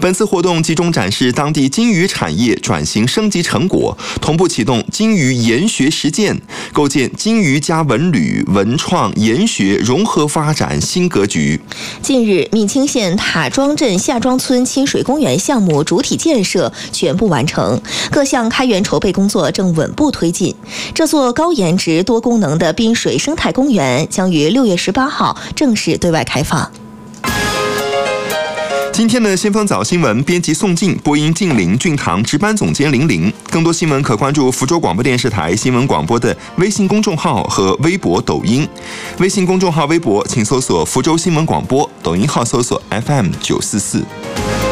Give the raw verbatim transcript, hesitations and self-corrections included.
本次活动集中展示当地金鱼产业转型升级成果，同步启动金鱼研学实践，构建金鱼加文旅、文创、研学融合发展新格局。 近日，闵清县塔庄镇夏庄村亲水公园项目主体建设全部完成，各项开园筹备工作正稳步推进。这座高颜值多功能的滨水生态公园将于六月十八号正式对外开放。 今天的先锋早新闻，编辑宋静，播音静玲、俊堂，值班总监玲玲。更多新闻可关注福州广播电视台新闻广播的微信公众号和微博、抖音。微信公众号、微博请搜索福州新闻广播，抖音号搜索 F M 九四四。